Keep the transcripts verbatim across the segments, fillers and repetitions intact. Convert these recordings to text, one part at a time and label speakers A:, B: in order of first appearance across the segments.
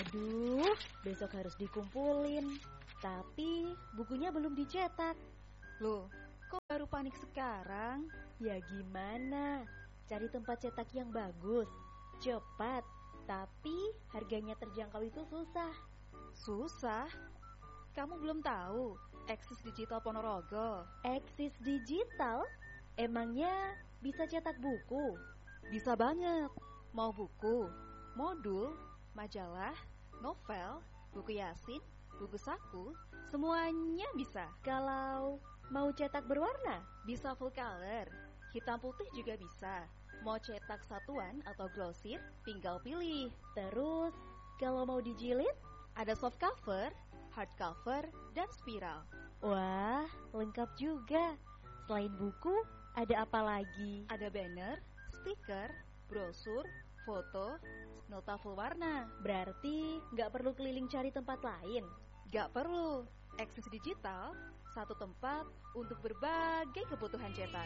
A: Aduh, besok harus dikumpulin. Tapi bukunya belum dicetak.
B: Loh, kok baru panik sekarang?
A: Ya gimana? Cari tempat cetak yang bagus, cepat, tapi harganya terjangkau itu susah.
B: Susah? Kamu belum tahu Eksis Digital Ponorogo?
A: Eksis Digital? Emangnya bisa cetak buku?
B: Bisa banget. Mau buku, modul, majalah, novel, buku yasin, buku saku, semuanya bisa.
A: Kalau mau cetak berwarna?
B: Bisa full color, hitam putih juga bisa. Mau cetak satuan atau grosir, tinggal pilih.
A: Terus, kalau mau dijilid?
B: Ada soft cover, hard cover, dan spiral.
A: Wah, lengkap juga. Selain buku, ada apa lagi?
B: Ada banner, stiker, brosur, foto, nota full warna.
A: Berarti nggak perlu keliling cari tempat lain?
B: Gak perlu. Eksis Digital, satu tempat untuk berbagai kebutuhan cetak.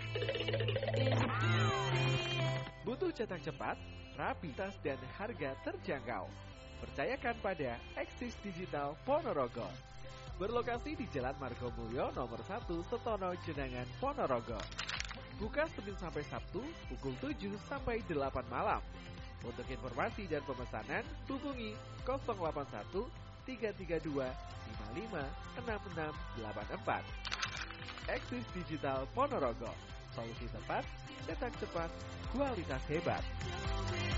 C: Butuh cetak cepat, rapi, tas dan harga terjangkau. Percayakan pada Eksis Digital Ponorogo. Berlokasi di Jalan Margomulyo nomor satu Setono Jenangan Ponorogo. Buka Senin sampai Sabtu pukul tujuh sampai delapan malam. Untuk informasi dan pemesanan hubungi nol delapan satu tiga tiga dua lima lima enam enam delapan empat. Eksis Digital Ponorogo. Solusi tepat, cetak cepat, kualitas hebat.